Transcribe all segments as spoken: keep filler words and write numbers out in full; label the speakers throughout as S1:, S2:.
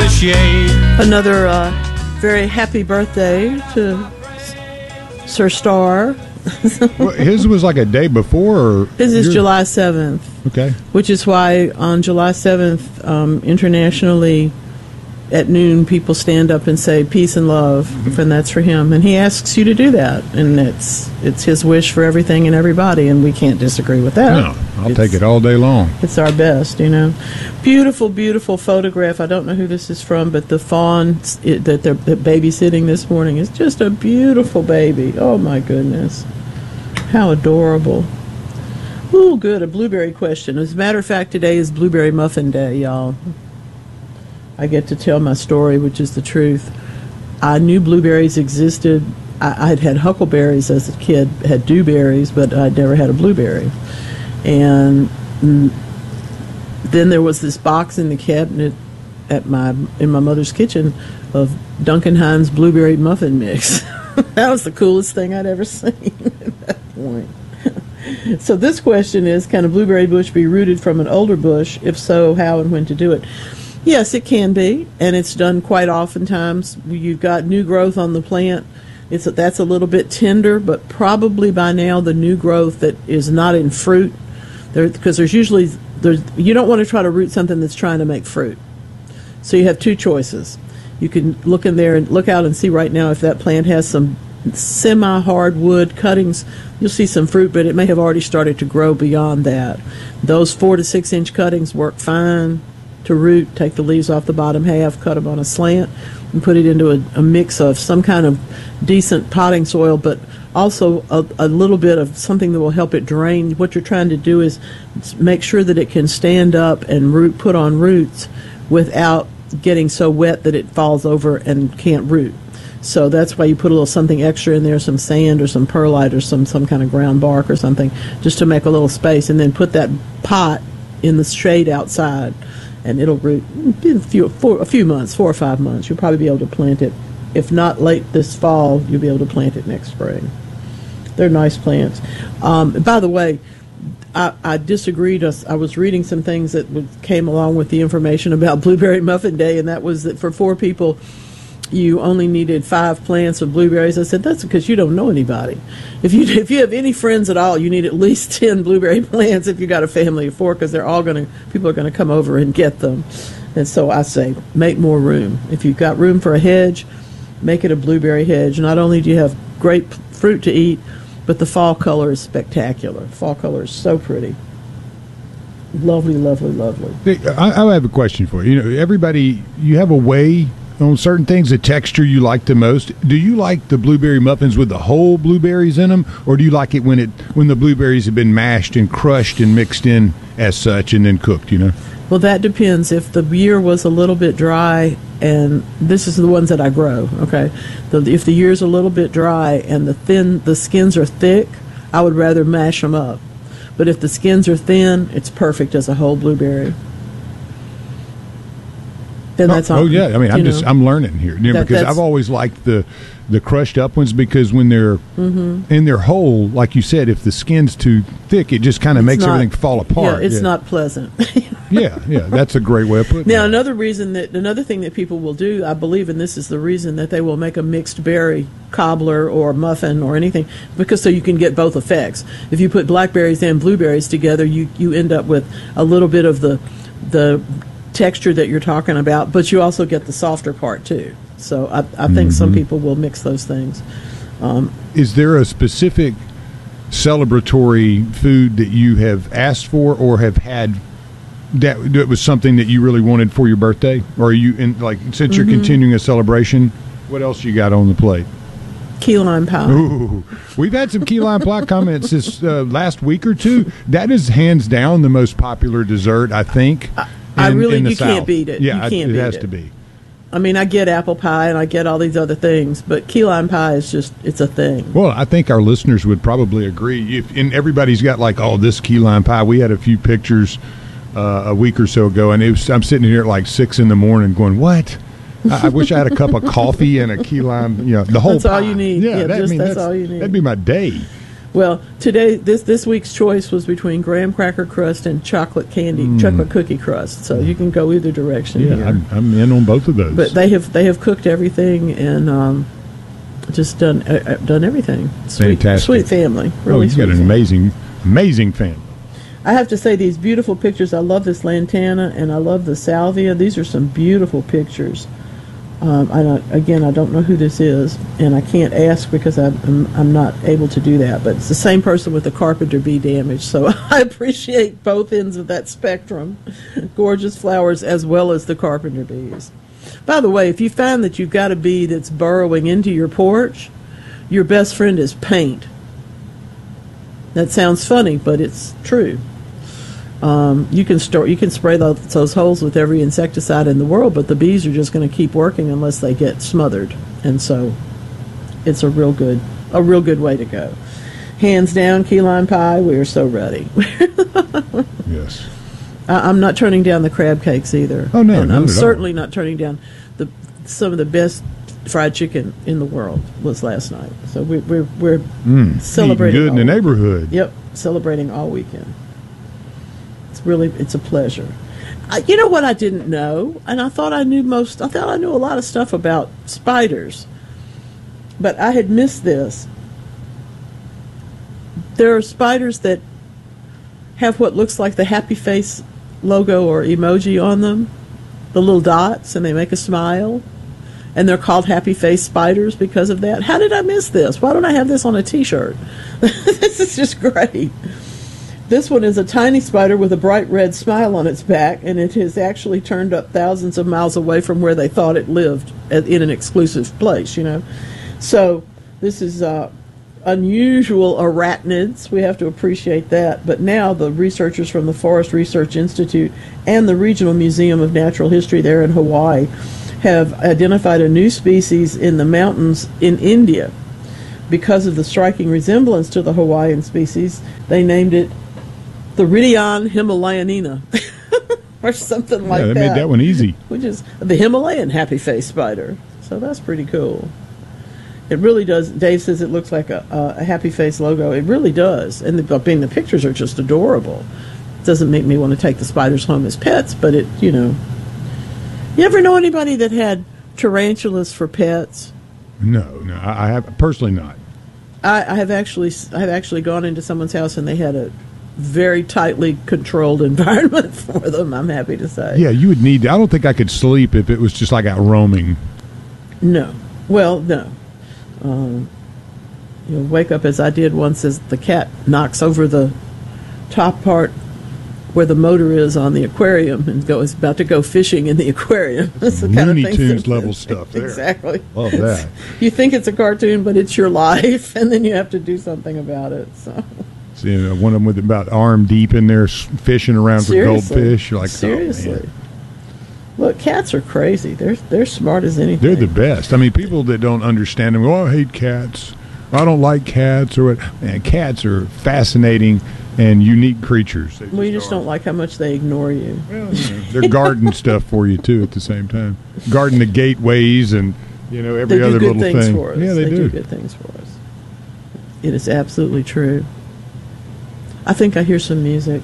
S1: the shade.
S2: Another uh, very happy birthday to Sir Star.
S3: Well, his was like a day before? Or
S2: his is July seventh.
S3: Okay.
S2: Which is why on July seventh, um, internationally, at noon, people stand up and say peace and love, mm-hmm. and that's for him. And he asks you to do that, and it's it's his wish for everything and everybody, and we can't disagree with that.
S3: No, I'll
S2: it's,
S3: take it all day long.
S2: It's our best, you know. Beautiful, beautiful photograph. I don't know who this is from, but the fawn it, that they're babysitting this morning is just a beautiful baby. Oh, my goodness. How adorable. Ooh, good. A blueberry question. As a matter of fact, today is Blueberry Muffin Day, y'all. I get to tell my story, which is the truth. I knew blueberries existed. I, I'd had huckleberries as a kid, had dewberries, but I'd never had a blueberry. And mm, then there was this box in the cabinet at my in my mother's kitchen of Duncan Hines blueberry muffin mix. That was the coolest thing I'd ever seen at that point. So this question is, can a blueberry bush be rooted from an older bush? If so, how and when to do it? Yes, it can be, and it's done quite oftentimes. You've got new growth on the plant. It's that's a little bit tender, but probably by now the new growth that is not in fruit, there because there's usually there's you don't want to try to root something that's trying to make fruit. So you have two choices. You can look in there and look out and see right now if that plant has some semi-hard wood cuttings. You'll see some fruit, but it may have already started to grow beyond that. Those four to six inch cuttings work fine to root. Take the leaves off the bottom half, cut them on a slant, and put it into a, a mix of some kind of decent potting soil, but also a, a little bit of something that will help it drain. What you're trying to do is make sure that it can stand up and root, put on roots without getting so wet that it falls over and can't root. So that's why you put a little something extra in there, some sand or some perlite or some, some kind of ground bark or something, just to make a little space, and then put that pot in the shade outside, and it'll root in a few, four, a few months, four or five months. You'll probably be able to plant it. If not late this fall, you'll be able to plant it next spring. They're nice plants. Um, by the way, I, I disagreed. I was reading some things that came along with the information about Blueberry Muffin Day, and that was that for four people, you only needed five plants of blueberries. I said, that's because you don't know anybody. If you if you have any friends at all, you need at least ten blueberry plants if you got a family of four, because they're all going to, people are going to come over and get them. And so I say, make more room. If you've got room for a hedge, make it a blueberry hedge. Not only do you have great fruit to eat, but the fall color is spectacular. Fall color is so pretty. Lovely, lovely, lovely.
S3: I, I have a question for you. You know, everybody, you have a way on certain things, the texture you like the most. Do you like the blueberry muffins with the whole blueberries in them, or do you like it when it when the blueberries have been mashed and crushed and mixed in as such and then cooked, you know?
S2: Well, that depends. If the year was a little bit dry, and this is the ones that I grow, okay? The, if the year's a little bit dry and the thin, the skins are thick, I would rather mash them up. But if the skins are thin, it's perfect as a whole blueberry. Then that's
S3: oh,
S2: all.
S3: oh yeah, I mean, I'm
S2: know.
S3: just I'm learning here, you know,
S2: that,
S3: because I've always liked the the crushed up ones, because when they're mm-hmm. in their whole, like you said, if the skin's too thick, it just kind of makes not, everything fall apart.
S2: Yeah, it's
S3: yeah.
S2: not pleasant.
S3: yeah, yeah, that's a great way of putting it.
S2: Now, another reason that another thing that people will do, I believe, and this is the reason that they will make a mixed berry cobbler or muffin or anything, because so you can get both effects. If you put blackberries and blueberries together, you you end up with a little bit of the the texture that you're talking about, but you also get the softer part too. So I, I think mm-hmm. some people will mix those things. Um,
S3: Is there a specific celebratory food that you have asked for or have had that, that was something that you really wanted for your birthday? Or are you in, like, since you're mm-hmm. continuing a celebration, what else you got on the plate?
S2: Key lime pie.
S3: Ooh, we've had some key lime pie comments this uh, last week or two. That is hands down the most popular dessert, I think.
S2: I, I
S3: in,
S2: really,
S3: in the
S2: you
S3: South.
S2: can't beat it.
S3: Yeah,
S2: you can't
S3: it
S2: beat
S3: has
S2: it.
S3: to be.
S2: I mean, I get apple pie and I get all these other things, but key lime pie is just, it's a thing.
S3: Well, I think our listeners would probably agree. If, and everybody's got like, oh, this key lime pie. We had a few pictures uh, a week or so ago, and it was, I'm sitting here at like six in the morning going, what? I, I wish I had a cup of coffee and a key lime, you know, the whole
S2: That's
S3: pie.
S2: all you need. Yeah,
S3: that,
S2: just
S3: I mean,
S2: that's,
S3: that's
S2: all you need.
S3: That'd be my day.
S2: Well, today this this week's choice was between graham cracker crust and chocolate candy,
S3: Mm.
S2: chocolate cookie crust. So you can go either direction
S3: Yeah,
S2: here.
S3: I'm, I'm in on both of those.
S2: But they have they have cooked everything and um, just done uh, uh, done everything. Sweet,
S3: Fantastic.
S2: sweet family. Really
S3: oh, you
S2: sweet
S3: got an
S2: family.
S3: amazing, amazing family.
S2: I have to say, these beautiful pictures. I love this lantana and I love the salvia. These are some beautiful pictures. Um, I don't, again, I don't know who this is, and I can't ask because I'm, I'm I'm not able to do that. But it's the same person with the carpenter bee damage, so I appreciate both ends of that spectrum. Gorgeous flowers as well as the carpenter bees. By the way, if you find that you've got a bee that's burrowing into your porch, your best friend is paint. That sounds funny, but it's true. Um, you can store, you can spray those, those holes with every insecticide in the world, but the bees are just going to keep working unless they get smothered, and so it's a real good, a real good way to go. Hands down, key lime pie. We are so ready.
S3: Yes.
S2: I, I'm not turning down the crab cakes either.
S3: Oh, no,
S2: and
S3: not
S2: I'm
S3: at all.
S2: certainly not turning down the some of the best fried chicken in the world was last night. So we, we're we're
S3: Mm,
S2: celebrating
S3: eating good in the
S2: all-
S3: neighborhood.
S2: Yep, celebrating all weekend. It's really, it's a pleasure. I, you know what I didn't know, and I thought I knew most. I thought I knew a lot of stuff about spiders, but I had missed this. There are spiders that have what looks like the happy face logo or emoji on them, the little dots, and they make a smile. And they're called happy face spiders because of that. How did I miss this? Why don't I have this on a T-shirt? This is just great. This one is a tiny spider with a bright red smile on its back, and it has actually turned up thousands of miles away from where they thought it lived at, in an exclusive place, you know. So this is uh, unusual arachnids. We have to appreciate that. But now the researchers from the Forest Research Institute and the Regional Museum of Natural History there in Hawaii have identified a new species in the mountains in India. Because of the striking resemblance to the Hawaiian species, they named it the Theridion himalayanina, or something like
S3: yeah, they
S2: that.
S3: made that one easy.
S2: Which is the Himalayan happy face spider. So that's pretty cool. It really does. Dave says it looks like a, a happy face logo. It really does. And the, I mean, the pictures are just adorable. It doesn't make me want to take the spiders home as pets, but it, you know. You ever know anybody that had tarantulas for pets?
S3: No, no, I I have personally not.
S2: I, I have actually, I have actually gone into someone's house and they had a very tightly controlled environment for them. I'm happy to say.
S3: Yeah, you would need. I don't think I could sleep if it was just like out roaming.
S2: No. Well, no. Um, you'll wake up as I did once as the cat knocks over the top part where the motor is on the aquarium and go is about to go fishing in the aquarium. That's the kind of
S3: Looney
S2: thing
S3: Tunes
S2: that-
S3: level stuff there.
S2: Exactly.
S3: Love that.
S2: You think it's a cartoon, but it's your life, and then you have to do something about it. So
S3: So, you know, one of them with about arm deep in there s- fishing around for
S2: seriously,
S3: goldfish. You're like,
S2: seriously.
S3: oh, man.
S2: Look, cats are crazy. They're they're smart as anything.
S3: They're the best. I mean, people that don't understand them, oh, I hate cats. I don't like cats. Or what. Man, cats are fascinating and unique creatures. They
S2: We just
S3: are.
S2: don't like how much they ignore you.
S3: Well, you know, they're garden stuff for you too. At the same time, guarding the gateways and you know every
S2: They do
S3: other
S2: good
S3: little
S2: things
S3: thing.
S2: for us.
S3: Yeah, they,
S2: do
S3: do.
S2: good things for us. It is absolutely true. I think I hear some music.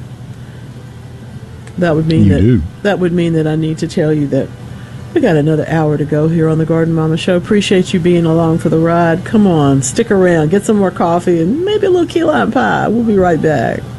S2: That would mean
S3: You
S2: that
S3: do.
S2: that would mean that I need to tell you that we got another hour to go here on the Garden Mama Show. Appreciate you being along for the ride. Come on, stick around, get some more coffee, and maybe a little key lime pie. We'll be right back.